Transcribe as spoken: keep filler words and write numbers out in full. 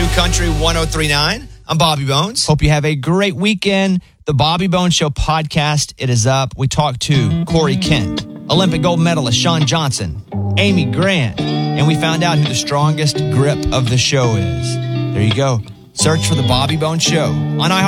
Country one oh three point nine. I'm Bobby Bones. Hope you have a great weekend. The Bobby Bones Show podcast, it is up. We talked to Corey Kent, Olympic gold medalist Shawn Johnson, Amy Grant, and we found out who the strongest grip of the show is. There you go. Search for The Bobby Bones Show on iHeart.